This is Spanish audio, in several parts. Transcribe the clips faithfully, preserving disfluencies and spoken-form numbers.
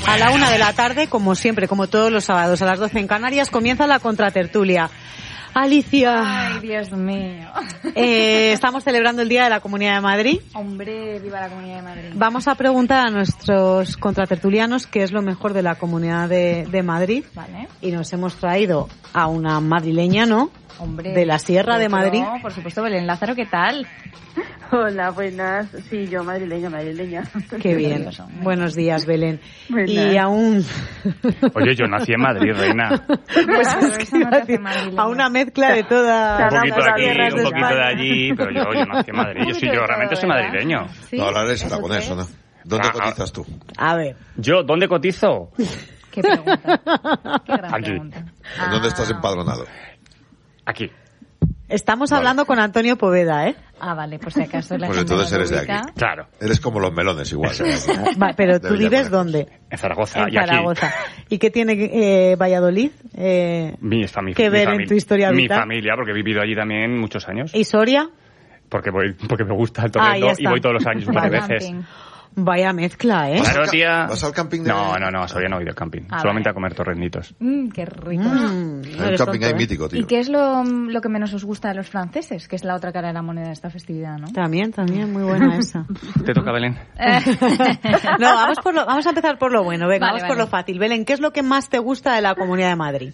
A la una de la tarde, como siempre, como todos los sábados, a las doce en Canarias, comienza la contratertulia. Alicia. Ay, Dios mío. Eh, estamos celebrando el Día de la Comunidad de Madrid. Hombre, viva la Comunidad de Madrid. Vamos a preguntar a nuestros contratertulianos qué es lo mejor de la Comunidad de, de Madrid. Vale. Y nos hemos traído a una madrileña, ¿no? Hombre. De la Sierra de Madrid. No, por supuesto, Belén Lázaro, ¿qué tal? Hola, buenas. Sí, yo madrileña, madrileña. Qué bien. Buenos días, Belén. Buenas. Y aún... Oye, yo nací en Madrid, reina. Pues Claro, es que eso no iba a te hace decir, madrileña. a una mezcla de todas Un poquito de las aquí, tierras un de poquito de España. allí, pero yo, yo nací en Madrid. Yo sí, yo realmente soy madrileño. ¿Sí? No, ahora eres ¿Eso aragonés, qué ¿o no? es? ¿Dónde Ah, cotizas tú? A ver. ¿Yo dónde cotizo? Qué pregunta. Qué gran Aquí. pregunta. ¿En dónde estás empadronado? Aquí. Estamos Vale. hablando con Antonio Poveda, ¿eh? Ah, vale, por si acaso la Pues gente entonces no lo eres de ubica. aquí. Claro. Eres como los melones igual. Va, pero tú De vives Villaconejos. ¿dónde? En Zaragoza. En y aquí. Zaragoza. ¿Y qué tiene eh, Valladolid? Eh, Mi familia. que ver en tu historia Mi vital? familia, porque he vivido allí también muchos años. ¿Y Soria? Porque voy, porque me gusta el Ah, Torrendo ya y está. voy todos los años un par de Vale. veces. Camping. Vaya mezcla, ¿eh? ¿Vas al Claro, ca- tía. vas al camping de- No, no, no, a Soria no voy del camping. Ah, Solamente vale. a comer torrenditos. Mm, qué rico. Mm, no Hay un eres camping tonto, ahí ¿eh? mítico, tío. ¿Y qué es lo, lo que menos os gusta de los franceses? Que es la otra cara de la moneda de esta festividad, ¿no? También, también, muy buena esa. ¿Te toca, Belén? No, vamos, por lo, vamos a empezar por lo bueno, venga, Vale, vamos vale. por lo fácil. Belén, ¿qué es lo que más te gusta de la Comunidad de Madrid?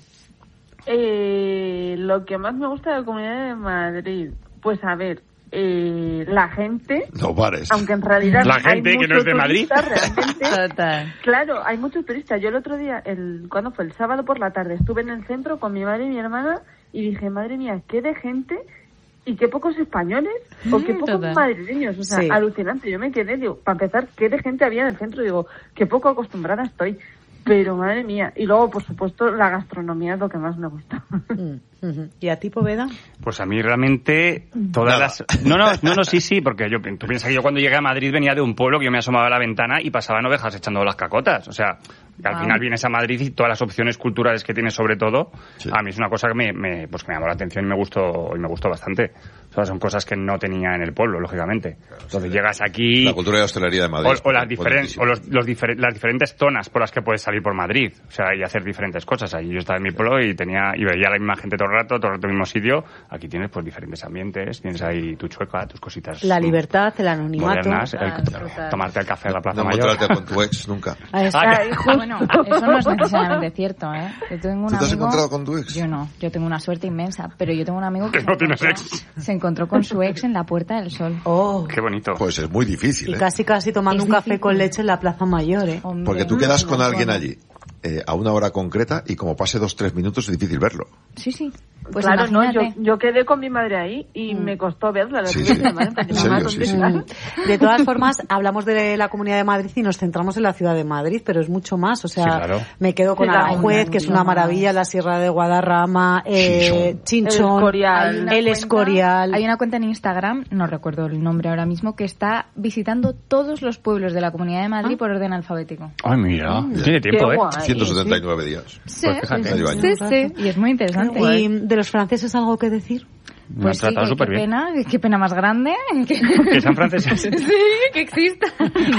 Eh, lo que más me gusta de la Comunidad de Madrid, pues a ver, eh, la gente, No bares. aunque en realidad La hay gente que no mucho es de Madrid. turista, realmente. Total. Claro, hay muchos turistas. Yo el otro día, el ¿cuándo fue? El sábado por la tarde, estuve en el centro con mi madre y mi hermana y dije, madre mía, qué de gente y qué pocos españoles o qué pocos Total. madrileños. O sea, Sí. alucinante. Yo me quedé, digo, para empezar, qué de gente había en el centro. Digo, qué poco acostumbrada estoy. Pero madre mía. Y luego, por supuesto, la gastronomía es lo que más me gusta. Mm, ujú. ¿Y a ti, Poveda? Pues a mí realmente todas Nada. las... No, no, no, no, sí, sí, porque yo, tú piensas que yo cuando llegué a Madrid venía de un pueblo que yo me asomaba a la ventana y pasaban ovejas echando las cacotas. O sea, que al Wow. final vienes a Madrid y todas las opciones culturales que tienes sobre todo, Sí. a mí es una cosa que me, me, pues que me llamó la atención y me gustó, y me gustó bastante. O sea, son cosas que no tenía en el pueblo, lógicamente. Entonces llegas aquí... La cultura de hostelería de Madrid. O, o las, es diferen- potentísima. o los, los diferen- las diferentes zonas por las que puedes salir por Madrid, o sea, y hacer diferentes cosas. Allí yo estaba en mi pueblo y tenía y veía a la misma gente todo el rato, todo el rato en el mismo sitio. Aquí tienes pues diferentes ambientes, tienes ahí tu chueca, tus cositas. La mm, libertad, el anonimato. modernas, el- Total, total. tomarte el café en la Plaza No Mayor. encontrarte con tu ex nunca. Ah, es- Ah, Ay, justo. Bueno, eso no es necesariamente cierto, ¿eh? Yo tengo un ¿Tú te has amigo- encontrado con tu ex? Yo no, yo tengo una suerte inmensa, pero yo tengo un amigo que, Que se, no tienes encontró, ex. se encontró con su ex en la Puerta del Sol. Oh, Qué bonito. Pues es muy difícil, y ¿eh? casi casi tomando Es un café difícil. con leche en la Plaza Mayor, ¿eh? Hombre, Porque tú quedas con no, alguien no. allí eh, a una hora concreta y como pase dos, tres minutos es difícil verlo. Sí, sí. Pues claro, no, yo, imagínate. yo quedé con mi madre ahí y me costó verla. La Sí, tuve sí. que llamar, porque ¿En mamá, serio? Sí, ¿dónde sí. estás? Mm. De todas formas, hablamos de la Comunidad de Madrid y nos centramos en la ciudad de Madrid, pero es mucho más. O sea, Sí, claro. me quedo con Sí, claro. Aranjuez, que es una Mucho más. maravilla, la Sierra de Guadarrama, eh, Chinchón, El Escorial. Hay una el cuenta- Escorial. Hay una cuenta en Instagram, no recuerdo el nombre ahora mismo, que está visitando todos los pueblos de la Comunidad de Madrid por orden alfabético. Ay, mira, tiene tiempo, Qué ¿eh? guay. ciento setenta y nueve días. Sí, Pues fíjate. Medio año. sí, sí. Y es muy interesante. ¿Y de los franceses algo que decir? Me Pues han sí, tratado que- súper qué bien. pena, qué pena más grande. Que, Que sean franceses. sí, que exista.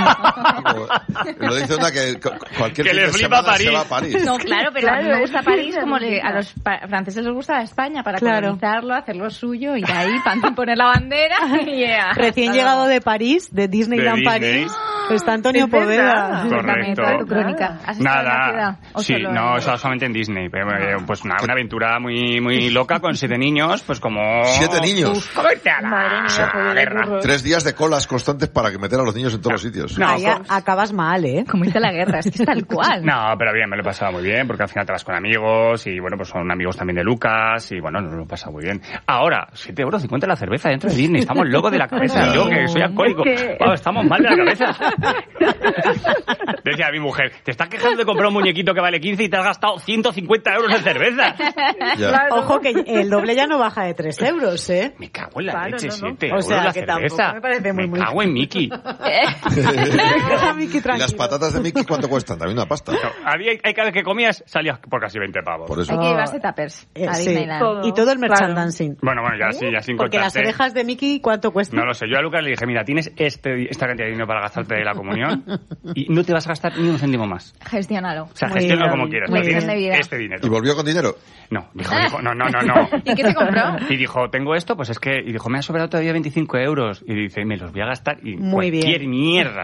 Lo dice una que cu- cualquier Que fin le de flipa semana París. se va a París. No, claro, pero a mí Claro, me gusta es París que como es le- a los pa- franceses les gusta España, para Claro. colonizarlo, hacer lo suyo, ir ahí, pan, poner la bandera y yeah. Recién Hasta llegado luego. de París, de Disneyland De Disney. París, está Antonio Es verdad. Poveda. Cuéntame Correcto. toda tu crónica. ¿Has estado en la Nada, ciudad? ¿O sí, solo no, en- he estado solamente en Disney, pero eh, pues una, una aventura muy muy loca con siete niños, pues como... ¿Siete niños? Uf, ¿cómo irte a la Madre mía, guerra? pobre burro. Tres días de colas constantes para que meter a los niños en todos los sitios. No, Ahí a- acabas mal, ¿eh? Como dice la guerra, es que es tal cual. No, pero bien, me lo he pasado muy bien, porque al final te vas con amigos, y bueno, pues son amigos también de Lucas, y bueno, nos lo he pasado muy bien. Ahora, siete euros cincuenta la cerveza dentro de Disney, estamos locos de la cabeza. No. Yo, que soy alcohólico, Es que- wow, estamos mal de la cabeza. Decía mi mujer, te estás quejando de comprar un muñequito que vale quince y te has gastado ciento cincuenta euros en cerveza. Ya. Claro. Ojo que el doble ya no baja de tres euros, ¿eh? Me cago en la Claro, leche, no, no. siete O euros sea, la que cerveza. tampoco me parece muy, muy- cago en Mickey. Deja a Miki ¿Y tranquilo. las patatas de Mickey cuánto cuestan? También una pasta. Había, hay cada vez que comías salías por casi veinte pavos. Por eso. Hay que llevarse tuppers Eh, a sí. Disneyland. Todo. Y todo el Claro. merchandising. Bueno, bueno, ya sí, ya sin Porque las contarte. orejas de Mickey, ¿cuánto cuestan? No lo sé, yo a Lucas le dije, mira, tienes este, esta cantidad de dinero para gastarte de la comunión y no te vas a gastar gastar ni un céntimo más. Gestiónalo. O sea, Muy gestiónalo bien. como quieras. Muy Pero tienes bien. este dinero. ¿Y volvió con dinero? No, dijo, dijo, no, no, no, no. ¿Y qué se compró? Y dijo, tengo esto, pues es que... Y dijo, me ha sobrado todavía veinticinco euros. Y dice, me los voy a gastar y Muy cualquier bien. mierda.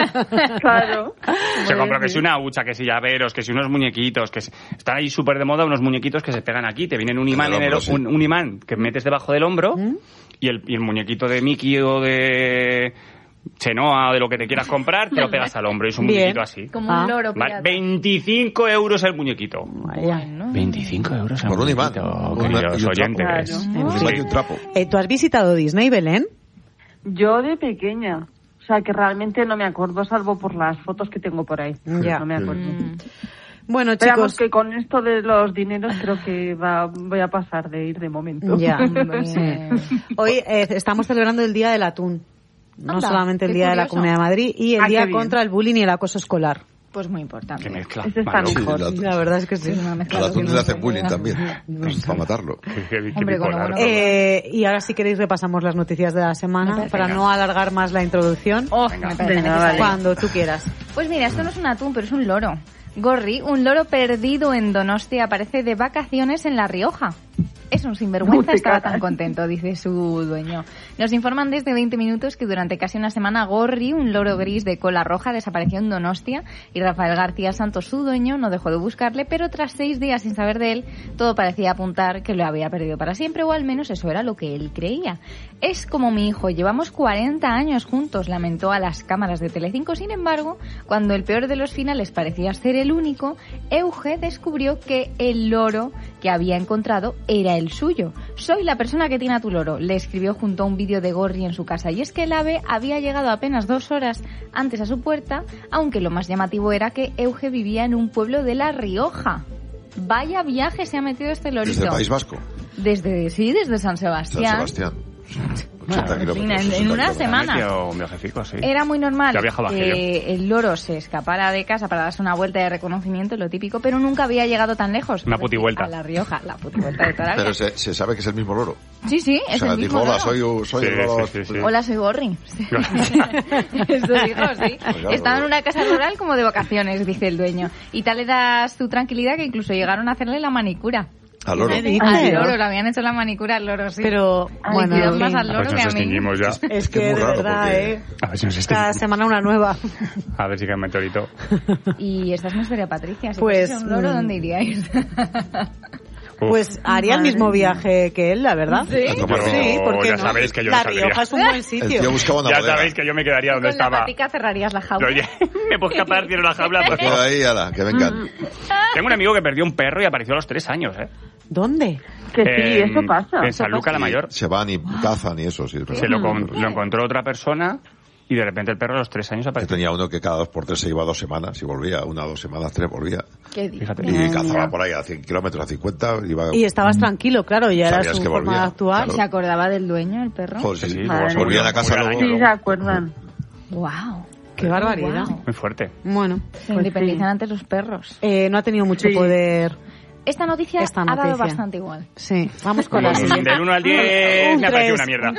Claro. Se compró que si una hucha, que si llaveros, que si unos muñequitos, que si... Están ahí súper de moda unos muñequitos que se pegan aquí. Te vienen un imán, En el en el- hombro, sí. un, un imán que metes debajo del hombro y, el, y el muñequito de Mickey o de Chenoa o de lo que te quieras comprar, te lo pegas al hombro. Y es un Bien. muñequito así. Como Ah. un loro Vale, pirata. veinticinco euros el muñequito. Vaya. Bueno. veinticinco euros el Por un imán. muñequito, Un queridos imán y un trapo. oyentes. Claro. Un Sí. imán y un trapo. Eh, ¿Tú has visitado Disney, Belén? Yo de pequeña. O sea, que realmente no me acuerdo, salvo por las fotos que tengo por ahí. Ya. No me acuerdo. Mm. Bueno, Esperamos chicos... que con esto de los dineros creo que va, voy a pasar de ir de momento. Ya. Hombre. Sí. Hoy eh, estamos celebrando el Día del Atún. No Anda, solamente el qué Día de la curioso. Comunidad de Madrid y el Ah, qué Día bien. contra el bullying y el acoso escolar. Pues muy importante. Qué mezcla. Ese está Malo. Sí, mejor. la- La verdad es que sí. Es una mezcla Al de atún lo le que hacen no bullying se también. puede. Para matarlo. Qué- qué- qué Hombre, con lo bipolar. bueno. Eh, y ahora si queréis repasamos las noticias de la Me semana parece. para no alargar más la introducción. Oh, Venga. me parece Venga, necesario. vale. Cuando tú quieras. Pues mira, esto no es un atún, pero es un loro. Gorri, un loro perdido en Donostia, aparece de vacaciones en La Rioja. Es un sinvergüenza, Uy, estaba caray. tan contento, dice su dueño. Nos informan desde veinte minutos que durante casi una semana Gorri, un loro gris de cola roja, desapareció en Donostia y Rafael García Santos, su dueño, no dejó de buscarle, pero tras seis días sin saber de él, todo parecía apuntar que lo había perdido para siempre, o al menos eso era lo que él creía. Es como mi hijo, llevamos cuarenta años juntos, lamentó a las cámaras de Telecinco. Sin embargo, cuando el peor de los finales parecía ser el único, Euge descubrió que el loro que había encontrado era el suyo. Soy la persona que tiene a tu loro, le escribió junto a un vídeo de Gorri en su casa. Y es que el ave había llegado apenas dos horas antes a su puerta, aunque lo más llamativo era que Euge vivía en un pueblo de La Rioja. Vaya viaje se ha metido este lorito. Desde el País Vasco. Desde, sí, desde San San Sebastián. Sebastián. Bueno, ochenta en fin, kilómetros, en- en sesenta una kilómetros. semana. Ha metido un viajecico, sí. Era muy normal Ya viajaba que el loro se escapara de casa para darse una vuelta de reconocimiento, lo típico, pero nunca había llegado tan lejos. Una Es decir, putivuelta. A La Rioja, la putivuelta de toda la vida. Pero se, se sabe que es el mismo loro. Sí, sí, O es sea, el mismo dijo, hola, loro. soy, soy Sí, el loro. sí, sí, sí. Hola, soy Gorri. Eso dijo, sí. claro, Estaba en claro. una casa rural como de vacaciones, dice el dueño. Y tal era su tranquilidad que incluso llegaron a hacerle la manicura. Al loro. ¿Qué dices? Al loro, le habían hecho la manicura al loro, sí. Pero, Ay, bueno, cuidan en más fin. al A loro ver si que nos a mí. extinguimos ya. Es Es que que es de muy raro, verdad, porque- ¿eh? A ver si nos Cada extinguimos. semana una nueva. A ver si cae un meteorito. Y esta es mi historia, Patricia. Si Pues, fuese un loro, mm, ¿dónde iríais? Uf. Pues haría el mismo viaje que él, la verdad. ¿Sí? A tomar Yo- vino. ¿por qué ya no? sabéis que yo La no saldría. Rioja es un buen El sitio. tío buscaba una Ya bodega. sabéis que yo me quedaría donde Con la estaba. patica cerrarías la jaula. Oye, me puedo escapar, tiene una jaula. Pues Queda ahí, ala, que vengan. Tengo un amigo que perdió un perro y apareció a los tres años, ¿eh? ¿Dónde? Que sí, En- eso pasa. En San Luca la Y Mayor. Se van y cazan y eso, sí. es verdad. Se lo, con- lo encontró otra persona y de repente el perro a los tres años Yo apareció. tenía uno que cada dos por tres se iba dos semanas y volvía. Una, dos semanas, tres volvía. ¿Qué dices? Fíjate. Y Madre cazaba mía. por ahí a cien kilómetros, a cincuenta. Iba... Y estabas tranquilo, claro, ya era Sabías su que forma volvía, de actuar. claro. ¿Se acordaba del dueño, el perro? Joder, sí, Sí, sí. luego Madre se mía. Volvían a casa murió al luego. año. Sí, se acuerdan. Wow. Qué barbaridad. Guau. Muy fuerte. Bueno, Se Pues independizan sí. antes los perros. eh, no ha tenido mucho Sí. poder. Esta noticia, Esta ha dado noticia. bastante igual. Sí, vamos con la Como siguiente. del uno al diez Un me ha parecido tres, una mierda. un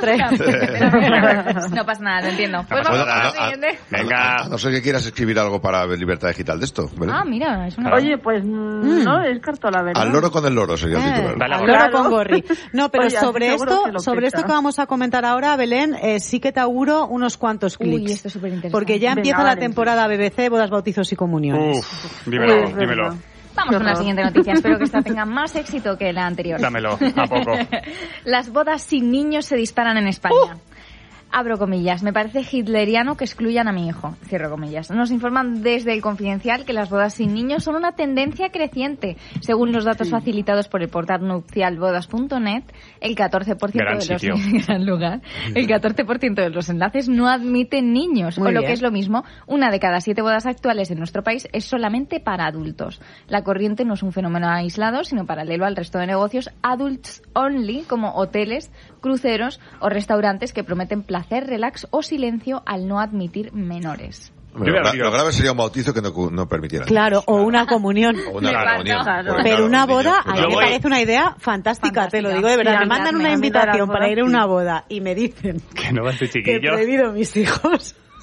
tres. No pasa nada, lo entiendo. Pues pasa vamos nada. a la a, siguiente. Venga. a- a no ser que quieras escribir algo para Libertad Digital de esto. ¿vale? Ah, mira, es una... Oye, pues mm, no descarto la verdad. Al loro con el loro sería el Eh, titular. Dale, al Gorri. loro Claro. con Gorri. No, pero Oye, así sobre seguro esto, que lo sobre esto peta. que vamos a comentar ahora, Belén, eh, sí que te auguro unos cuantos Uy, clics. esto es superinteresante. Porque ya Venga, empieza la vale. temporada B B C, bodas, bautizos y comuniones. Uf, dímelo, Uy, es dímelo. verdad. Vamos con la horror. siguiente noticia. Espero que esta tenga más éxito que la anterior. Dámelo, a poco. Las bodas sin niños se disparan en España. Abro comillas. Me parece hitleriano que excluyan a mi hijo. Cierro comillas. Nos informan desde el Confidencial que las bodas sin niños son una tendencia creciente. Según los datos facilitados por el portal nupcial bodas punto net, el catorce por ciento Gran de los sitio. gran lugar, el catorce por ciento de los enlaces no admiten niños. Muy o lo bien. que es lo mismo, una de cada siete bodas actuales en nuestro país es solamente para adultos. La corriente no es un fenómeno aislado, sino paralelo al resto de negocios adults only, como hoteles, cruceros o restaurantes que prometen placer, relax o silencio al no admitir menores. Bueno, Yo hubiera lo, venido. lo grave sería un bautizo que no, no permitiera. Claro, o una comunión. O una Me reunión. falta. Porque, Pero claro, una los niños, boda, pues, a mí Yo me voy- parece una idea fantástica, te lo Fantástica. digo de verdad. Sí, Me mandan me una invitan a las invitación para bodas, ir a sí. una boda y me dicen Que no vas de que he chiquillo. prohibido a mis hijos.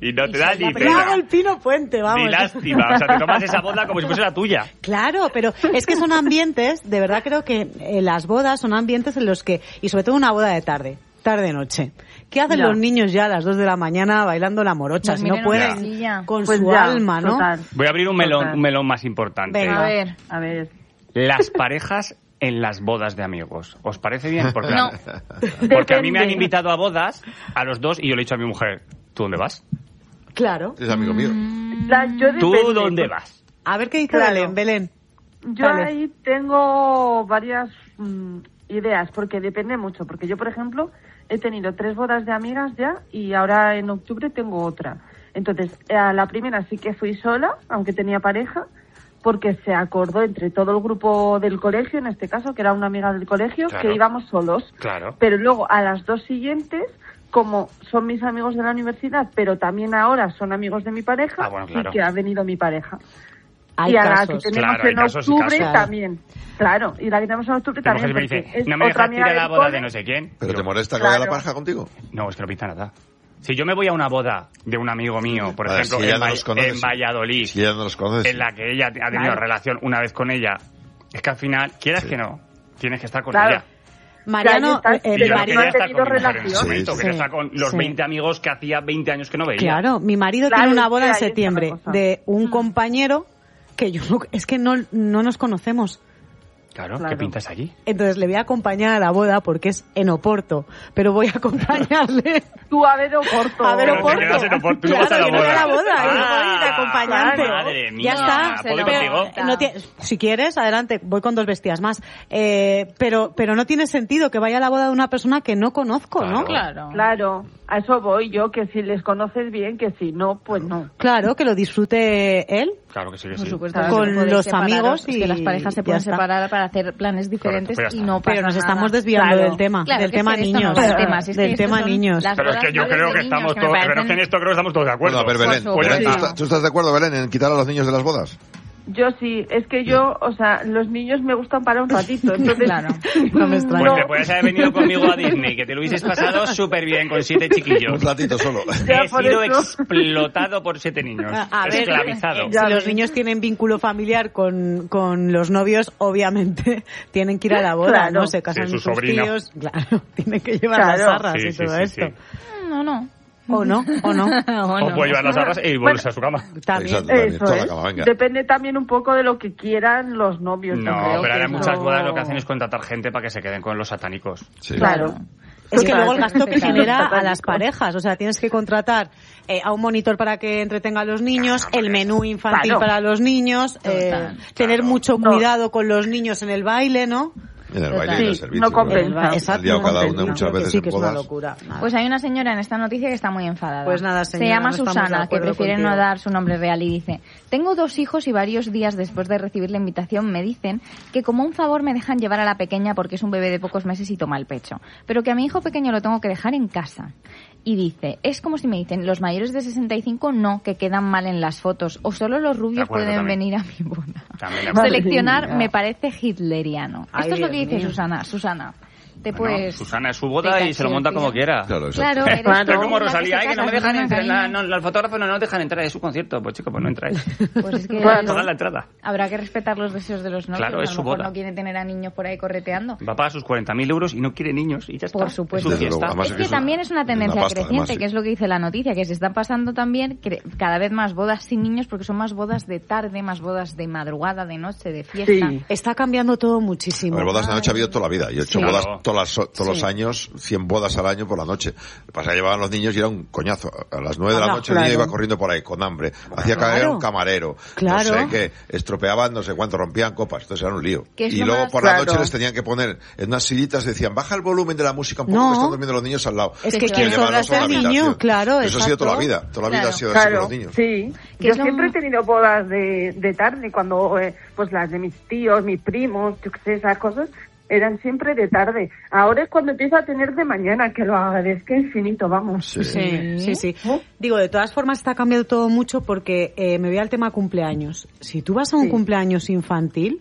y no te da ni Pero hago pena. el pino puente, vamos. Ni lástima. O sea, te tomas esa boda como si fuese la tuya. Claro, pero es que son ambientes, de verdad creo que eh, las bodas son ambientes en los que, y sobre todo una boda de tarde, tarde-noche. ¿Qué hacen Ya. los niños ya a las dos de la mañana bailando la morocha? Pues Si no miren, pueden, sí, ya. con Pues su ya, alma, ¿no? total. Voy a abrir un melón, Total. un melón más importante. Venga. A ver. A ver. Las parejas en las bodas de amigos. ¿Os parece bien? Porque, No. porque a mí me han Depende. invitado a bodas, a los dos, y yo le he dicho a mi mujer, ¿tú dónde vas? Claro. Es amigo mío. La- yo ¿Tú depende, dónde porque vas? A ver qué dice Claro. Belén, Belén. Yo Vale. ahí tengo varias mm, ideas, porque depende mucho. Porque yo, por ejemplo, he tenido tres bodas de amigas ya y ahora en octubre tengo otra. Entonces, a la primera sí que fui sola, aunque tenía pareja, porque se acordó entre todo el grupo del colegio, en este caso, que era una amiga del colegio, Claro. que íbamos solos. Claro. Pero luego a las dos siguientes, como son mis amigos de la universidad, pero también ahora son amigos de mi pareja, Ah, bueno, claro. sí que ha venido mi pareja. Hay y a la casos. que tenemos Claro, hay en casos y octubre casos. también. Claro, y la que tenemos en octubre Mi también. mujer me porque dice, es no me otra dejas ir amiga a la del boda cole. de no sé quién. ¿Pero Yo, te molesta que Claro. vaya la pareja contigo? No, es que no pinta nada. Si yo me voy a una boda de un amigo mío, por A ver, ejemplo, si ya en, no Va- los conoces, en sí. Valladolid, Si ya no los conoces. en la que ella ha tenido Claro. relación una vez con ella, es que al final, quieras que no, tienes que estar con Claro. ella. Mariano, Ya, ya está. eh, Y mi yo no marido, quería estar tenido con mi mujer en relación. ese momento, Sí, quería sí. estar con los Sí. veinte amigos que hacía veinte años que no veía. claro, mi marido Claro, tiene una es boda que en ahí está la septiembre cosa. de un compañero que yo no- es que no, no nos conocemos. Claro, ¿qué Claro. pintas allí? Entonces le voy a acompañar a la boda porque es en Oporto, pero voy a acompañarle Tú a ver Oporto. a ver Pero te Oporto. quedas en Oporto, tú no Claro, vas a la yo no voy a la boda. boda, yo Ah, voy de acompañante. claro. Madre mía, Ya está. se ¿puedo lo- contigo? Pero no tiene- si quieres, adelante, voy con dos vestidas más. Eh, pero, pero no tiene sentido que vaya a la boda de una persona que no conozco, ¿no? Claro. Claro, a eso voy yo, que si les conoces bien, que si no, pues no. Claro, que lo disfrute él. Claro que sí, que Por sí. supuesto, Claro. Con que podéis los separaros, amigos es que las y parejas se ya pueden está. separar para hacer planes diferentes pues ya y está. no pasa Pero nos nada. estamos desviando Claro. del tema, Claro, del que tema es que esto niños. no va de temas, es que del estos tema son niños. las Pero es que bodas yo de creo que niños, estamos que me todos, pero es parecen- que en esto creo que estamos todos de acuerdo. Bueno, a ver, Belén, Por Belén, ¿tú, supuesto. estás, tú estás de acuerdo, Belén, en quitar a los niños de las bodas? Yo sí, es que yo, o sea, los niños me gustan para un ratito, entonces... Claro. No me extraña. Pues te puedes haber venido conmigo a Disney, que te lo hubieses pasado súper bien con siete Un chiquillos. ratito solo. Ya, He por sido eso. explotado por siete niños. A ver, esclavizado. eh, Ya si los ves. niños tienen vínculo familiar con, con los novios, obviamente tienen que ir a la boda, Claro. ¿no? Se casan Sí, su sus sobrino. tíos, claro, tienen que llevar Claro. las arras Sí, y sí, todo sí, esto. sí. No, no. O no, o no. O O no. puede llevar las arras y volverse a su cama. También. Exacto, también. Eso Toda la es. cama, venga. Depende también un poco de lo que quieran los novios. yo No, creo pero que ahora eso- muchas bodas lo que hacen es contratar gente para que se queden con los satánicos. Sí. Claro. Es que Claro. luego el gasto que Claro. genera a las parejas, o sea, tienes que contratar eh, a un monitor para que entretenga a los niños, el menú infantil Claro. para los niños, eh, Total. tener Claro. mucho No. cuidado con los niños en el baile, ¿no? En el Total. baile y en el Sí, servicio. no claro. compensa. Exacto, Han liado no cada compensa. una muchas Creo que veces sí en que es una bodas. locura. Nada. Pues hay una señora en esta noticia que está muy enfadada. Pues nada, Se señora, llama no estamos de Susana, que acuerdo prefiere contigo. no dar su nombre real y dice: tengo dos hijos y varios días después de recibir la invitación me dicen que como un favor me dejan llevar a la pequeña porque es un bebé de pocos meses y toma el pecho, pero que a mi hijo pequeño lo tengo que dejar en casa. Y dice, es como si me dicen, los mayores de sesenta y cinco no, que quedan mal en las fotos, o solo los De rubios acuerdo, pueden también. venir a mi boda. También de Vale. Seleccionar mía. me parece hitleriano. Ay, Esto es lo que Dios dice mío. Susana. Susana, te Bueno, puedes... Susana es su boda te y se lo monta cacheo, como tío. quiera. Claro, exacto. Claro, eres Claro. tú Es como la Rosalía, se ay, que no me casa, dejan Susana, entrar, la- cariño. no, los fotógrafos no nos dejan entrar a su concierto. Pues chico, pues no entráis. Pues es que Claro. Pagad la entrada. habrá que respetar los deseos de los novios. Claro, es a lo su mejor boda. no quieren tener a niños por ahí correteando. Va a pagar sus cuarenta mil euros y no quiere niños y ya está. Por supuesto. Es su Desde luego, fiesta. además Es es que que es una- también es una es una tendencia pasta, creciente, además, sí. que es lo que dice la noticia, que se están pasando también cre- cada vez más bodas sin niños porque son más bodas de tarde, más bodas de madrugada, de noche, de fiesta. Sí. Está cambiando todo A muchísimo. ver, bodas de noche ha habido toda la vida. Yo he hecho Sí. bodas Claro. todas las- todos los Sí. años, cien bodas al año por la noche. Lo que pasa es que llevaban los niños y era un coñazo. A las nueve de la Claro, noche el niño claro. iba corriendo por ahí con hambre. Hacía Claro. caer a un camarero. Claro. No sé qué. Estropeaban no sé cuánto, rompían copas. Entonces era un lío. Que es Y lo luego más- por la Claro. noche les tenían que poner en unas sillitas, decían, baja el volumen de la música un poco No. que están durmiendo los niños al lado. Es que que se quien vayan. sobra Llévalos es a la el niño, habitación. claro. Eso ha sido toda la exacto. vida. Toda la vida Claro. ha sido así con Claro, los niños. sí. Que Yo son- siempre he tenido bodas de, de tarde, cuando eh, pues las de mis tíos, mis primos, yo qué sé, esas cosas, eran siempre de tarde. Ahora es cuando empiezo a tener de mañana, que lo agradezco infinito, vamos. Sí. Sí, sí, sí. ¿Eh? Digo, de todas formas está cambiando todo mucho porque eh, me voy al tema cumpleaños. Si tú vas a un Sí. cumpleaños infantil,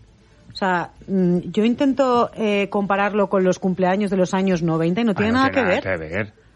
o sea, mm, yo intento eh, compararlo con los cumpleaños de los años noventa y no tiene Ah, no nada tiene que ver. nada que ver.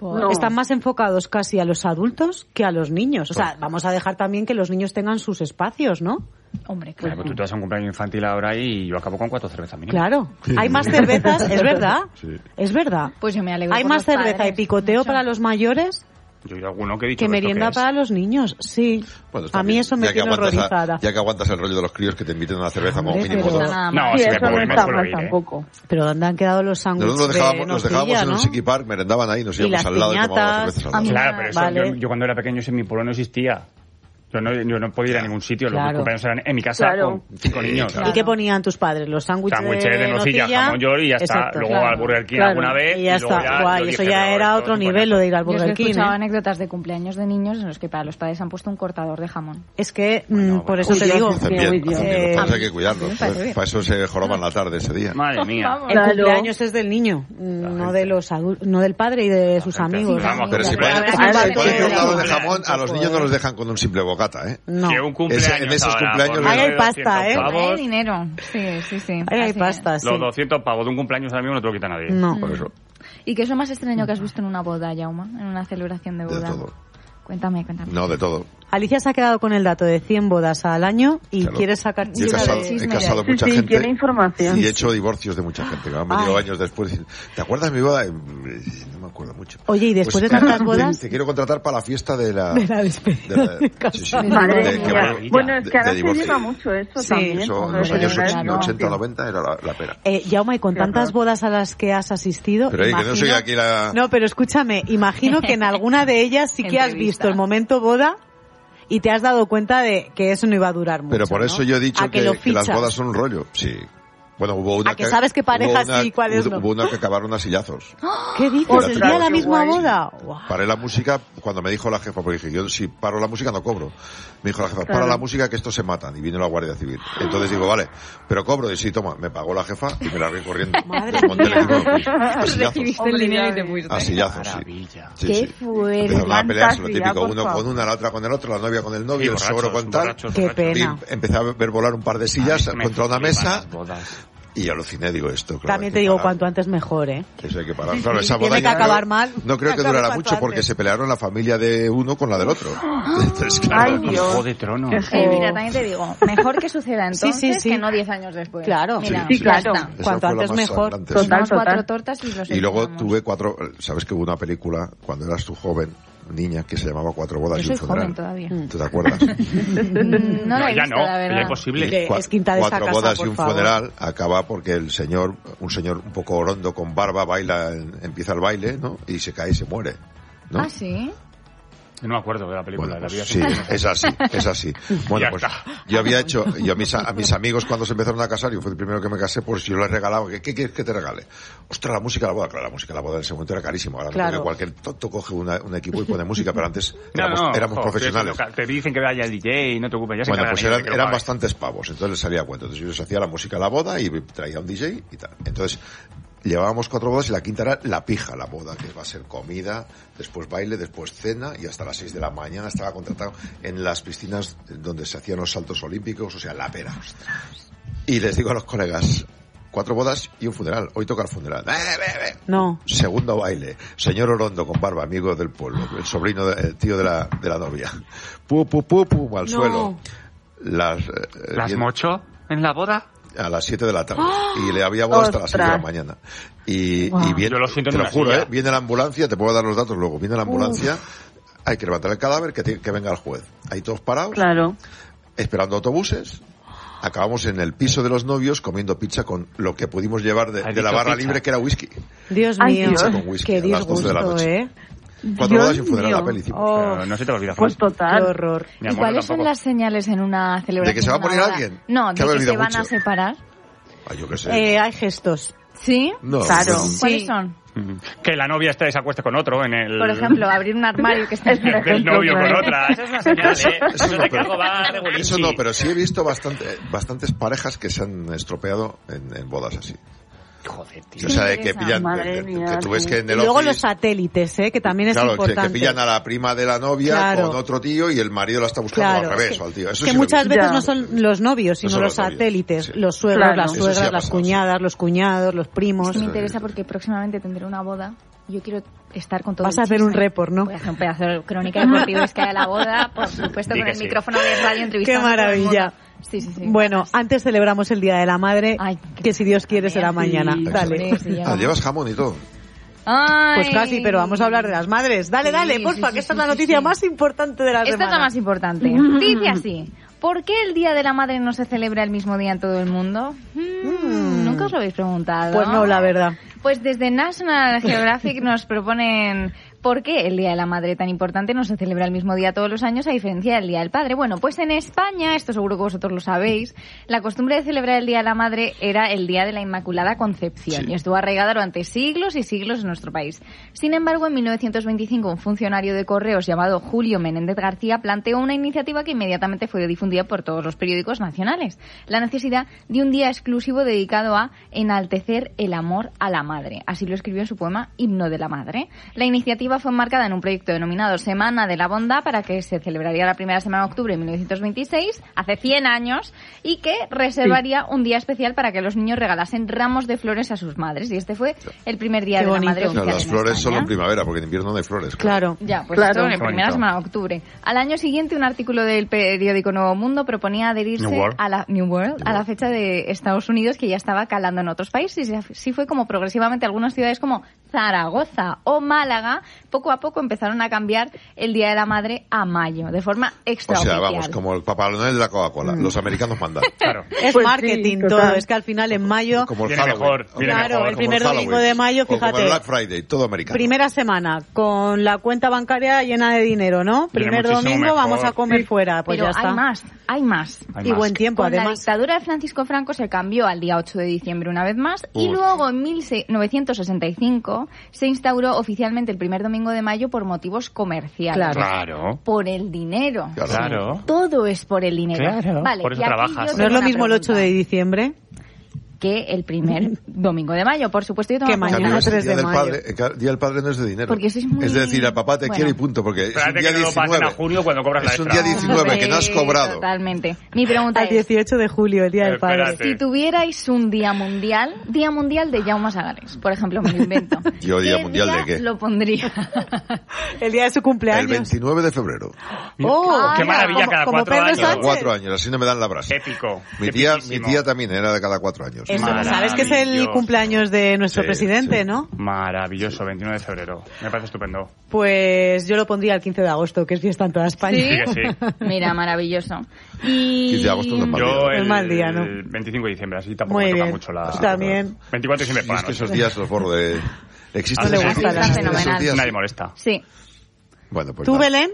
No. Están más enfocados casi a los adultos que a los niños. O sea, vamos a dejar también que los niños tengan sus espacios, ¿no? Hombre, Claro, claro. pues tú te vas a un cumpleaños infantil ahora y yo acabo con cuatro cervezas mínimo. Claro. Hay más cervezas, es verdad. Sí. Es verdad. Pues yo me alegro Hay por más los cerveza padres, y picoteo mucho. para los mayores Yo he oído alguno que he dicho que ¿esto merienda qué es? para los niños. Sí. Bueno, está A mí bien. eso me Ya que tiene aguantas a- horrorizada. Ya que aguantas el rollo de los críos que te inviten a una cerveza como Hombre, mínimo pero- dos. Nada No, más. Sí, sí me eso puedo- no me está suelo mal ir, ¿eh? tampoco. Pero ¿dónde han quedado los sándwiches Nosotros los de dejábamos, los dejábamos nocilla, en el no? Siki Park, merendaban ahí, nos Y íbamos las al lado y tomábamos piñatas. las cervezas A al mí lado. Claro, pero eso, Vale. yo, yo cuando era pequeño eso en mi pueblo no existía. Yo no, yo no podía ir a ningún sitio, los Claro. cumpleaños eran en mi casa Claro. con cinco Sí, niños. claro. ¿Y qué ponían tus padres? Los sándwiches Sándwiches de nocilla, jamón york y ya está. Exacto, Luego claro. al Burger King Claro. alguna vez. Y ya luego está. Guay, yo eso dije, ya pero era esto otro es un nivel, lo de ir al Yo os he Burger King. escuchado ¿eh? anécdotas de cumpleaños de niños en los que para los padres han puesto un cortador de jamón. Es que, mm, Bueno, por bueno. eso Uy, te Dios, digo. es Hacen que- bien, Uy, hacen Dios. bien. Lo que Eh, pasa es que hay que cuidarlos. me parece bien. Para eso se joroban la tarde ese día. Madre mía. Vamos. El Claro. cumpleaños es del niño, no de los adul- no del padre y de sus gente amigos. así, vamos, Pero si Claro, pones, es un Claro, si banco pones sí, un lado sí. de jamón, a los niños no los dejan con un simple bocata, ¿eh? No. Que un cumpleaños Ese- en esos ahora, cumpleaños por Ahí hay menos de pasta, ¿eh? doscientos Hay pavos, dinero. Sí, sí, sí. Ahí hay Así pasta, sí. Los doscientos pavos de un cumpleaños ahora mismo no te lo quita nadie. No. Por eso, es. ¿Y qué es lo más extraño que has visto en una boda, Jauma? En una celebración de de boda. todo. Cuéntame, cuéntame. No, de todo. Alicia se ha quedado con el dato de cien bodas al año y Claro. quiere sacar Yo he chisme casado, de- he chisme casado de- mucha Sí, gente quiere información. y he hecho divorcios de mucha gente que me han venido Ay. años después y dicen, ¿te acuerdas de mi boda? Y, No me acuerdo mucho. Oye, ¿y después Pues, de tantas te- bodas? Te, quiero contratar para la fiesta de la... De la despedida de la- de sí, sí, casa. Madre de- que mía. voy- Bueno, es de- que ahora de se divorcio. lleva mucho eso Sí. también. Eso con en los lo de años la ochenta, divorcio. noventa era la, la pera. Eh, Jauma, y con Qué tantas horror. bodas a las que has asistido, Pero, oye, que no imagino... soy aquí la- No, pero escúchame, imagino que en alguna de ellas sí que has Entrevista. visto el momento boda y te has dado cuenta de que eso no iba a durar mucho. Pero por ¿no? eso yo he dicho A que, que, lo que las fichas. bodas son un rollo. Sí. Bueno, hubo una ¿A que sabes qué pareja hubo una- sí y cuáles hubo, no? hubo una que acabaron a sillazos. ¿Qué dices? Ostras, ¿El día de la qué misma guay. boda? Guau. Paré la música cuando me dijo la jefa, porque dije, yo si paro la música no cobro. Me dijo la jefa, para Claro. la música que estos se matan. Y vino la Guardia Civil. Entonces digo, vale, pero cobro. Y sí, toma, me pagó la jefa y me largué corriendo. Madre Desmonté el mía. equipo, me fui. A sillazos. Recibiste el dinero y te fuiste. A sillazos, sí. Maravilla. Sí, Qué sí. fuerte. Empezaron a pelearse, lo Fantasía, típico, por uno favor. con una, la otra con el otro, la novia con el novio, Sí, el suegro borrachos, con tal. borrachos, Qué borrachos. pena. Y empecé a ver volar un par de sillas A mí me contra una flipan mesa las bodas. y aluciné, digo esto. Claro, También hay te que digo, parar. cuanto antes mejor, ¿eh? Eso hay que parar. Claro, esa Tiene boda que yo acabar creo- mal. No creo que Acabe durara cuanto mucho porque antes. se pelearon la familia de uno con la del otro. Entonces, claro, Ay, Dios. Juego de Tronos. Qué Eh, mira, también te digo, mejor que suceda Sí, entonces sí, sí. que no diez años después. Claro. Mira, Sí, claro. ya está. esa Cuanto fue la antes más mejor. sangrante, sí. Total. Unas cuatro tortas y los Y luego eliminamos. tuve cuatro, sabes que hubo una película cuando eras tú joven, niña, que se llamaba Cuatro bodas Yo y un soy funeral. joven todavía. ¿Tú te acuerdas? Mm, No la he ya visto, no, la ya verdad. imposible. Que Cua- es quinta de esa Cuatro casa, bodas por y un favor. funeral acaba porque el señor, un señor un poco orondo con barba, baila, en- empieza el baile, ¿no? Y se cae y se muere, ¿no? Ah, sí. No me acuerdo de la película. Bueno, la vi pues hace sí, mucho. es así, es así. Bueno, Ya pues está. yo había hecho, yo a mis, a mis amigos cuando se empezaron a casar, yo fui el primero que me casé, pues yo les regalaba, ¿qué, qué quieres que te regale? Ostras, la música de la boda. Claro, la música de la boda en ese momento era carísima. Ahora Claro. creo que cualquier tonto coge una- un equipo y pone música, pero antes No, éramos, no, éramos jo, profesionales. eso, Te dicen que vaya el D J, no te preocupes, ya se Bueno, encargan pues ellos de eran, que lo eran paguen. bastantes pavos, entonces les salía a cuento. Entonces yo les hacía la música a la boda y traía un D J y tal. Entonces llevábamos cuatro bodas y la quinta era la pija, la boda, que va a ser comida, después baile, después cena y hasta las seis de la mañana estaba contratado en las piscinas donde se hacían los saltos olímpicos, o sea, la pera. Y les digo a los colegas, cuatro bodas y un funeral, hoy toca el funeral. ¡Eh, eh, eh! No. Segundo baile, señor Orondo con barba, amigo del pueblo, el sobrino, de- el tío de la, de la novia. Pu, pu, pu, pum, al No. suelo. Las, eh, ¿Las bien- mocho en la boda? a las siete de la tarde y le había boda hasta las seis de la ¡Ostras! mañana y, Wow. y viene, Yo lo siento en te lo una juro, silla. ¿eh? Viene la ambulancia, te puedo dar los datos luego, viene la ambulancia, hay que levantar el cadáver, que, te- que venga el juez, ahí todos parados Claro. esperando autobuses. Acabamos en el piso de los novios comiendo pizza con lo que pudimos llevar de, ¿Has de la dicho barra pizza? libre, que era whisky. Dios Ay, mío, Dios. Pizza con whisky qué a las doce de la disgusto, noche. ¿eh? Cuatro Dios bodas y un funeral mío. a la peli hicimos. Oh, Pero no se te olvida, Pues Juan. qué total. horror. Mi ¿Y amor, cuáles tampoco. son las señales en una celebración? ¿De que se va a de una morir boda? alguien? No, Que ha de que bebido se van mucho. a separar. Ay, yo qué sé. Eh, hay gestos. ¿Sí? no, claro. no. ¿Cuáles Sí. son? Mm. Que la novia esté se acueste con otro en el... Por ejemplo, abrir un armario que está Es un del ejemplo, novio con claro. otra. Eso es una señal, ¿eh? Eso, no, de que pero- algo va regulinchi. Eso no, pero sí he visto bastante, bastantes parejas que se han estropeado en, en bodas así. Joder, tío. O sea, de que interesa. pillan, Madre de- de- mía, que tú ves sí. que en Y el luego office- los satélites, ¿eh? Que también es claro, que, importante. que pillan a la prima de la novia Claro. con otro tío y el marido la está buscando Claro, al revés, es que, o al tío. Eso es sí que lo he muchas visto. veces Ya. no son los novios, sino son los los novios, satélites, sí. los suegros, Claro. las Eso sí ha suegras, las pasado, sí. cuñadas, los cuñados, los primos. Es que me interesa porque próximamente tendré una boda yo quiero estar con todo Vas el a hacer un chisme. report, ¿no? Voy a hacer un pedazo de crónica deportiva, es que haya la boda, por supuesto, Sí con que el sí. micrófono de radio entrevistando Qué a todo el maravilla. mundo. Sí, sí, sí. Bueno, antes celebramos el Día de la Madre, Ay, que si Dios quiere será sí. mañana. Dale. Sí, sí, ya Ah, vamos. llevas jamón y todo. Ay. Pues casi, pero vamos a hablar de las madres. Dale, Sí, dale, sí, porfa, sí, que esta sí, es la sí, noticia sí. más importante de la Esta semana. es la más importante. Dice así. ¿Por qué el Día de la Madre no se celebra el mismo día en todo el mundo? Mm, Nunca os lo habéis preguntado. Pues no, la verdad. Pues desde National Geographic nos proponen por qué el Día de la Madre tan importante no se celebra el mismo día todos los años a diferencia del Día del Padre. Bueno, pues en España, esto seguro que vosotros lo sabéis, la costumbre de celebrar el Día de la Madre era el Día de la Inmaculada Concepción Sí. y estuvo arraigada durante siglos y siglos en nuestro país. Sin embargo, en mil novecientos veinticinco un funcionario de correos llamado Julio Menéndez García planteó una iniciativa que inmediatamente fue difundida por todos los periódicos nacionales. La necesidad de un día exclusivo dedicado a enaltecer el amor a la madre. Así lo escribió en su poema Himno de la Madre. La iniciativa fue enmarcada en un proyecto denominado Semana de la Bondad para que se celebraría la primera semana de octubre de mil novecientos veintiséis, hace cien años, y que reservaría sí. un día especial para que los niños regalasen ramos de flores a sus madres. Y este fue el primer Día Qué de bonito. la Madre O sea, oficial las en flores España. solo en primavera, porque en invierno no hay flores. Claro. Ya, pues Claro. esto en la Qué primera bonito. semana de octubre. Al año siguiente, un artículo del periódico Nuevo Mundo proponía adherirse New World. a la New World, a la fecha de Estados Unidos, que ya estaba calando en otros países. Y así fue como progresivamente algunas ciudades como Zaragoza o Málaga, poco a poco empezaron a cambiar el Día de la Madre a mayo, de forma O extraoficial. sea, vamos, como el Papá Noel de la Coca-Cola. Los americanos mandan. Claro. Es Pues marketing sí, todo. total. Es que al final en mayo, Como el Viene Halloween. mejor, viene Claro, mejor. el Como primer Halloween. domingo de mayo, O como fíjate. el Black Friday, todo americano. primera semana, con la cuenta bancaria llena de dinero, ¿no? Primer muchísimo domingo mejor. vamos a comer Sí. fuera, pues Pero ya está. hay más, hay más. Hay Y más. buen tiempo, Con la además. dictadura de Francisco Franco se cambió al día ocho de diciembre una vez más y Uf. luego en mil novecientos sesenta y cinco se instauró oficialmente el primer domingo de mayo por motivos comerciales. Claro. Claro. Por el dinero. Claro. Claro. Todo es por el dinero. Claro. Vale, Por eso y aquí trabajas. yo ¿No tengo es lo una mismo el ocho de pregunta. diciembre? Que el primer domingo de mayo, por supuesto. Yo tengo Que una En mañana cambio, pregunta. es el tres día de del mayo. padre, el ca- día del padre no es de dinero. Porque sois muy- Es decir, al papá te Bueno. quiere y punto, porque es un Espérate día que no lo pasen diecinueve. a junio cuando cobras la Es un extra. día diecinueve que no has Sí, cobrado. Totalmente. Mi pregunta Al es, dieciocho de julio, el Día del Padre. Espérate. si tuvierais un día mundial, Día Mundial de Jaume Sagales, por ejemplo, me lo invento. Yo, ¿Día mundial de día qué? lo pondría? El día de su El cumpleaños. veintinueve de febrero. ¡Oh! Qué mira, maravilla, como- cada como cuatro Pedro años. Cada Sánchez. cuatro años, así no me dan la brasa. Épico. Mi tía, mi Epiquísimo. tía también era de cada cuatro años. Eso, Maravilloso. ¿sabes que es el cumpleaños de nuestro Sí, presidente, sí. no? Maravilloso, veintinueve de febrero. Me parece estupendo. Pues yo lo pondría el quince de agosto, que es fiesta en toda España. ¿Sí? Sí que sí. Mira, maravilloso. Y... quince de agosto no es mal Yo día. Es el, mal día, ¿no? el veinticinco de diciembre, así tampoco Muy me toca bien. mucho la... Tú también. veinticuatro de diciembre Y por es la que noche. esos días los borro de... ¿Existen No le esos gusta días? la ¿Existen noche. esos días? Nadie molesta. Sí, Bueno, pues ¿Tú, nada. Belén?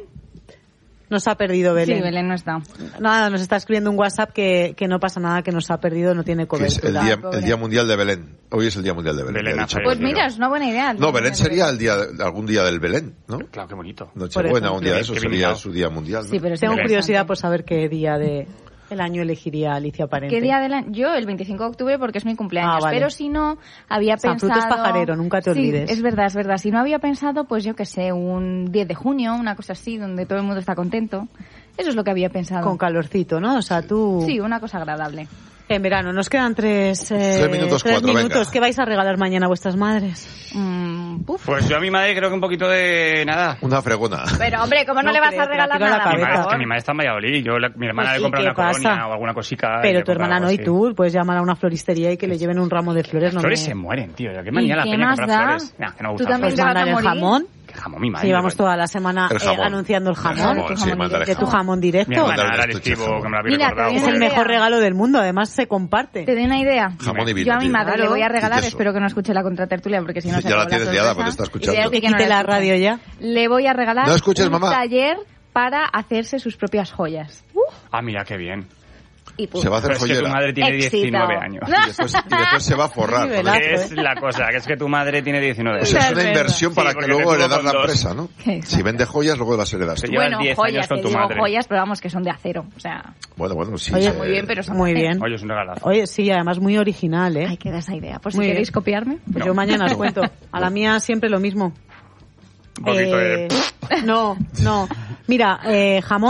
Nos ha perdido Belén. sí, Belén no está. Nada, nos está escribiendo un WhatsApp que, que no pasa nada, que nos ha perdido, no tiene Que es el cobertura. día, pobre. el día mundial de Belén. Hoy es el día mundial de Belén. Belén ya he ha dicho. Pues fallecido. mira, es una buena idea. No, Belén sería el día, de- algún día del Belén, ¿no? Claro, qué bonito. Nochebuena, ejemplo. un día de eso Qué sería limitado. su día mundial. ¿no? Sí, pero es Tengo interesante. curiosidad por saber qué día de el año elegiría Alicia Parente. ¿Qué día del año? Yo el veinticinco de octubre porque es mi cumpleaños, Ah, vale. pero si no, había San pensado... Fruto es pajarero, nunca te Sí, olvides. es verdad, es verdad. Si no había pensado, pues yo que sé, un diez de junio, una cosa así, donde todo el mundo está contento. Eso es lo que había pensado. Con calorcito, ¿no? O sea, tú... Sí, una cosa agradable. En verano, nos quedan tres, eh, Tres minutos, tres cuatro, minutos. venga. ¿Qué vais a regalar mañana a vuestras madres? Mm, puf. Pues yo a mi madre creo que un poquito de nada. Una fregona. Pero hombre, ¿cómo no, No le vas creo, a te la regalar tiro a la nada? Mi por madre, es que favor? mi madre está en Valladolid. Yo, la- mi hermana Pues le sí, compra ¿qué una colonia pasa? o alguna cosica. y Pero le tu compra hermana algo no y así. tú puedes llamar a una floristería y que le lleven un ramo de flores. Las No flores me- se mueren, tío. ¿Qué ¿Y manía la qué peña más comprar da? flores? Nah, que no me Tú gustan también Pues te vas a mandar el morir. jamón. Que jamón, mi madre. Si llevamos bueno. toda la semana El eh, jamón. anunciando el El jamón. jamón, tu sí, jamón mándale De tu jamón. jamón Mi directo. hermana Mándale ahora le estuche escribo jamón. que me lo había Mira, recordado. te Es doy el una mejor idea. regalo del mundo, además se comparte. Te doy una idea. Jamón y vino. Yo a mi tío. madre le voy a regalar, Y queso. espero que no escuche la contratertulia porque si no se Ya la acabó tienes sorpresa. liada, porque te está escuchando. Y ya Que que no quite la escuche. radio ya. Le voy a regalar No escuches, un mamá. taller para hacerse sus propias joyas. Ah, mira, qué bien. Y pum. Se va a hacer Pero es que tu joyera. madre tiene Éxito. diecinueve años. Y después, y después se va a forrar. Qué con velazo, esto. Es la cosa, que es que tu madre tiene diecinueve. O sea, es Es una verdad. inversión Sí, para que porque luego te tuvo heredar con la dos. empresa, ¿no? Exacto. Si vende joyas, luego las heredas tú. Te llevas Bueno, diez joyas, años con te tu digo madre. joyas, pero vamos, que son de acero. O sea, Bueno, bueno, sí. Oye, se- muy bien, pero son Muy de acero. bien. Oye, es un regalazo. Oye, sí, además muy original, ¿eh? Ahí queda esa idea. Por si Muy queréis bien. copiarme. Pues No. yo mañana os cuento. A la mía siempre lo mismo. Un poquito Eh, de... No, no. Mira, eh, jamón,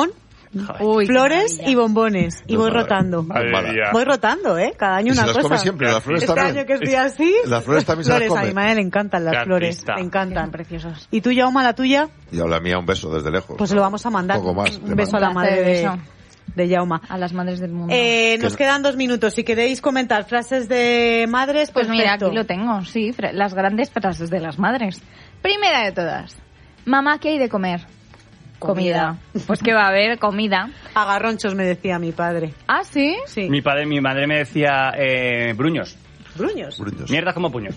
Uy, flores y bombones. Y No, voy madre. rotando. Madre Mala. mía. Voy rotando, ¿eh? Cada año ¿Y una se las cosa. come siempre? ¿Las flores Este también? año que estoy así... Las flores también se las flores, a come. mi madre le encantan las Qué flores. artista. Le Son encantan. preciosas. ¿Y tú, Yauma, la tuya? Y a la mía un beso desde lejos. Pues se lo vamos a mandar. Un poco más. Un beso a la Un madre placer, de, beso. de Yauma. A las madres del mundo. Eh, nos Que- quedan dos minutos. Si queréis comentar frases de madres, Pues mira, perfecto. aquí lo tengo, sí, fra- las grandes frases de las madres. Primera de todas. Mamá, ¿qué hay de comer? Comida. Comida. Pues que va a haber comida. Agarronchos, me decía mi padre. ¿Ah, sí? Sí. Mi padre, mi madre me decía eh, bruños. Bruños. Bruños. Mierda como puños.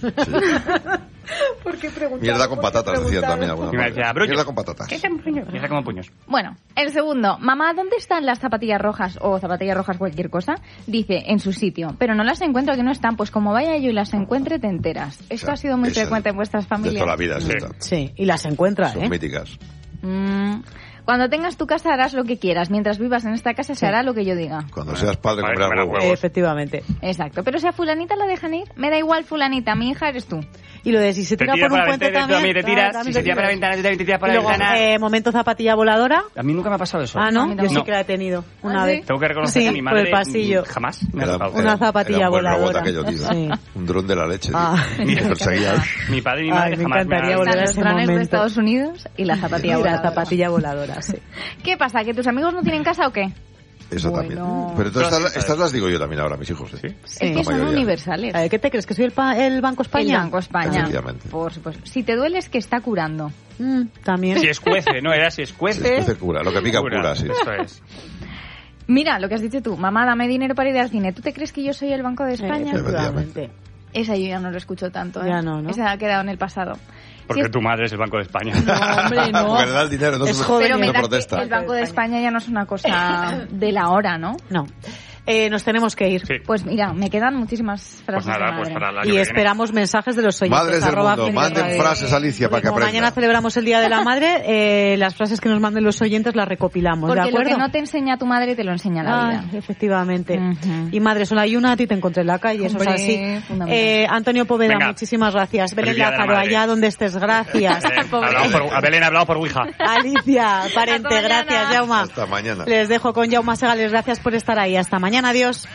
¿Por qué preguntar? Mierda con patatas, decían también alguna Y me madre. decía, bruños. Mierda con patatas. ¿Qué son bruños? Mierda como puños. Bueno, el segundo. Mamá, ¿dónde están las zapatillas rojas o zapatillas rojas cualquier cosa? Dice, en su sitio. Pero no las encuentro, que no están. Pues como vaya yo y las encuentre, te enteras. Esto O sea, ha sido muy esa frecuente en vuestras De familias. toda la vida, es Sí. esta. Sí, y las encuentra, Son ¿eh? míticas. Mm, Cuando tengas tu casa harás lo que quieras. Mientras vivas en esta casa se hará lo que yo diga. Cuando seas padre, Vale, comerás comerás huevos. huevos. Efectivamente. Exacto. Pero si a fulanita la dejan ir, me da igual fulanita. Mi hija eres tú. Y lo de si se Te tira tiras por por un la puente ventana, tú a también. mí te tiras. también Si te se tira por la tiras. ventana, tú también te tiras por Y la luego, ventana. eh, momento zapatilla voladora. A mí nunca me ha pasado eso. Ah, ¿no? A mí Yo sí no. que la he tenido una ¿Ah, vez. sí? Tengo que reconocer Sí, que mi por madre el pasillo. mm, jamás me ha Era- tocado. era- Una zapatilla era un buen robot voladora. aquello, tío. Sí. Un dron de la leche, tío. Ah. Que perseguía. Mi padre y mi Ay, madre me jamás encantaría me han... volver a Están los ese drones de momento. Estados Unidos y la zapatilla Y la voladora. zapatilla voladora, sí. ¿Qué pasa? ¿Que tus amigos no tienen casa o qué? Eso Bueno. también. Pero entonces Todas estas, estas las digo yo también ahora a mis hijos. ¿eh? ¿Sí? Sí. Es que La son mayoría. universales. A ver, ¿qué te crees? ¿Que soy el, pa- el Banco España? El Banco España. Efectivamente. Por supuesto. Si te duele es que está curando. Mm, también. Si escuece, no, era si Sí, escuece. escuece cura. Lo que pica cura, sí. Eso es. Mira, lo que has dicho tú. Mamá, dame dinero para ir al cine. ¿Tú te crees que yo soy el Banco de España? Eh, efectivamente. Esa yo ya no lo escucho tanto, ¿eh? Ya no, ¿no? Esa ha quedado en el pasado. Porque Si es- tu madre es el Banco de España. No, hombre, no. Porque le da el dinero, entonces Es no- joven Pero me no da protesta. que el Banco de España ya no es una cosa de la hora, ¿no? No. Eh, nos tenemos que ir. Sí. Pues mira, me quedan muchísimas frases Pues nada, de pues madre. para el año Y que esperamos mensajes de los oyentes. Madres del arroba mundo, Feliz manden Radio. frases, Alicia, para que Como aprendan. mañana celebramos el Día de la Madre, eh, las frases que nos manden los oyentes las recopilamos, Porque ¿de lo acuerdo? que no te enseña tu madre te lo enseña la Ay, vida. efectivamente. Ujú. Y madre, solo hay una, a ti te encontré en la calle, eso Hombre, es así. fundamental. Eh, Antonio Poveda, Venga. muchísimas gracias. Belén Feliz Día de la Lázaro, Madre. allá donde estés, gracias. Belén, hablado por, a Belén ha hablado por Ouija. Alicia, parente, Hasta mañana. gracias, Jauma. Hasta mañana. Les dejo con Jauma Segales, gracias por estar ahí. Hasta mañana, adiós.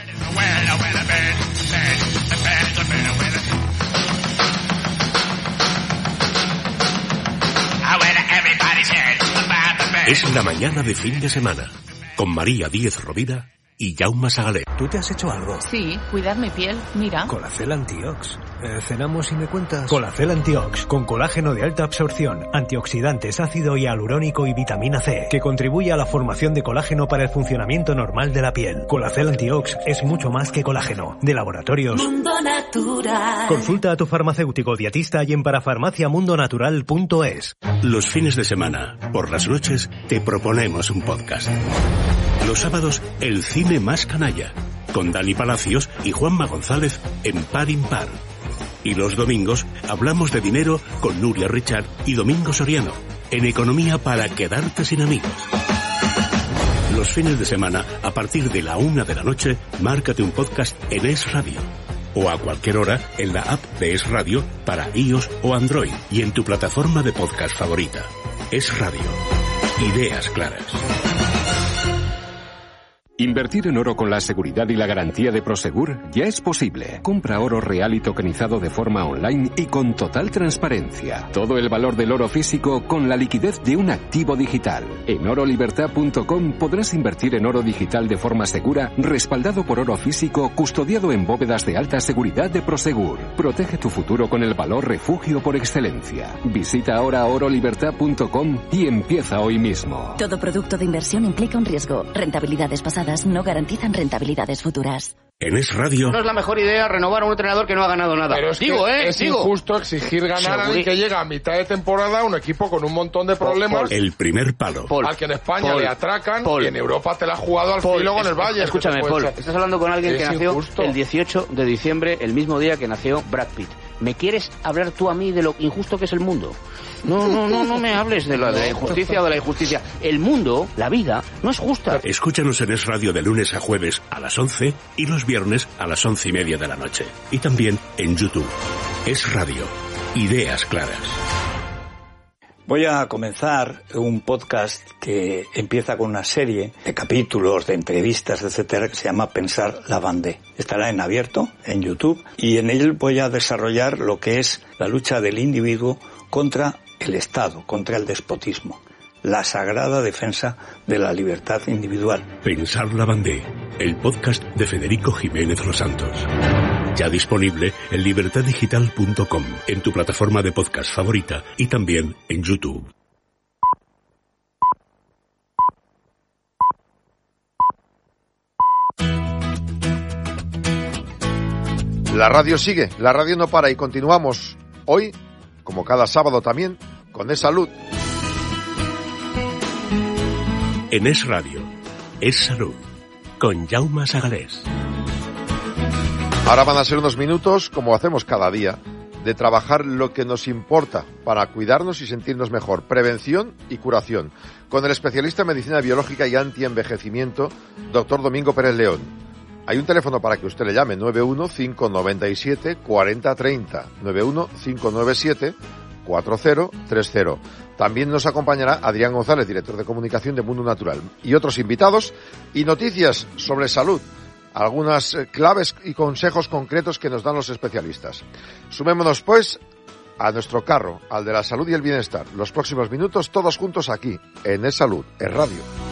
Es la mañana de fin de semana, con María Díez Rovira y Jaume Sagalé. ¿Tú te has hecho algo? Sí, cuidar mi piel, mira. Colacel Antiox. Eh, ¿Cenamos y me cuentas? Colacel Antiox, con colágeno de alta absorción, antioxidantes, ácido hialurónico y vitamina C, que contribuye a la formación de colágeno para el funcionamiento normal de la piel. Colacel Antiox es mucho más que colágeno. De laboratorios. Mundo Natural. Consulta a tu farmacéutico dietista y en parafarmaciamundonatural punto es. Los fines de semana, por las noches, te proponemos un podcast. Los sábados, el cine más canalla, con Dani Palacios y Juanma González en Par Impar. Y los domingos, hablamos de dinero con Nuria Richard y Domingo Soriano, en Economía para quedarte sin amigos. Los fines de semana, a partir de la una de la noche, márcate un podcast en Es Radio. O a cualquier hora en la app de Es Radio para iOS o Android y en tu plataforma de podcast favorita. Es Radio. Ideas claras. Invertir en oro con la seguridad y la garantía de Prosegur ya es posible. Compra oro real y tokenizado de forma online y con total transparencia. Todo el valor del oro físico con la liquidez de un activo digital. En oro libertad punto com podrás invertir en oro digital de forma segura, respaldado por oro físico, custodiado en bóvedas de alta seguridad de Prosegur. Protege tu futuro con el valor refugio por excelencia. Visita ahora oro libertad punto com y empieza hoy mismo. Todo producto de inversión implica un riesgo. Rentabilidades pasadas no garantizan rentabilidades futuras. En Es Radio, No es la mejor idea renovar a un entrenador que no ha ganado nada. Pero es digo, que ¿eh? es digo. injusto exigir ganar a alguien Seguri- que llega a mitad de temporada, un equipo con un montón de problemas, el primer palo. Paul, al que en España Paul, le atracan Paul. y en Europa te la ha jugado al Paul, filo con es- el Valle. Escúchame, Paul, estás hablando con alguien que Es nació injusto. el dieciocho de diciembre, el mismo día que nació Brad Pitt. ¿Me quieres hablar tú a mí de lo injusto que es el mundo? No, no, no, no me hables de la, de la injusticia o de la injusticia. El mundo, la vida, no es justa. Escúchanos en Es Radio de lunes a jueves a las once y los viernes a las once y media de la noche. Y también en YouTube. Es Radio. Ideas claras. Voy a comenzar un podcast que empieza con una serie de capítulos, de entrevistas, etcétera, que se llama Pensar Lavandé. Estará en abierto, en YouTube, y en él voy a desarrollar lo que es la lucha del individuo contra el Estado, contra el despotismo. La sagrada defensa de la libertad individual. Pensar Lavandé, el podcast de Federico Jiménez Los Santos. Ya disponible en libertad digital punto com, en tu plataforma de podcast favorita y también en YouTube. La radio sigue, la radio no para y continuamos hoy, como cada sábado también, con Es Salud. En Es Radio, Es Salud, con Jaume Sagalés. Ahora van a ser unos minutos, como hacemos cada día, de trabajar lo que nos importa para cuidarnos y sentirnos mejor. Prevención y curación. Con el especialista en medicina biológica y antienvejecimiento, doctor Domingo Pérez León. Hay un teléfono para que usted le llame, nueve uno cinco nueve siete cuatro cero tres cero, nueve uno cinco nueve siete cuatro cero tres cero. También nos acompañará Adrián González, director de comunicación de Mundo Natural, y otros invitados y noticias sobre salud. Algunas claves y consejos concretos que nos dan los especialistas. Sumémonos, pues, a nuestro carro, al de la salud y el bienestar. Los próximos minutos, todos juntos aquí, en Es Salud, Es Radio.